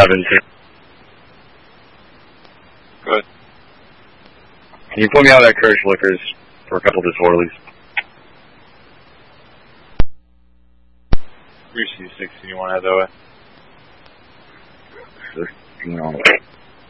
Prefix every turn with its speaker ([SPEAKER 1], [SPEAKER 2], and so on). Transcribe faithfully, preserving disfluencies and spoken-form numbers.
[SPEAKER 1] seventeen.
[SPEAKER 2] Good.
[SPEAKER 1] Can you put me out of that Kirsch Liquors for a couple disorderlies?
[SPEAKER 2] three C sixteen, you want to head that way?
[SPEAKER 1] Sixteen on.